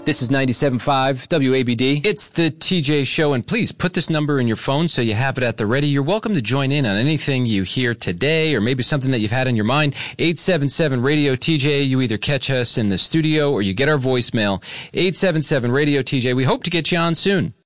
This is 97.5 WABD. It's the TJ Show, and please put this number in your phone so you have it at the ready. You're welcome to join in on anything you hear today or maybe something that you've had in your mind. 877-RADIO-TJ. You either catch us in the studio or you get our voicemail. 877-RADIO-TJ. We hope to get you on soon.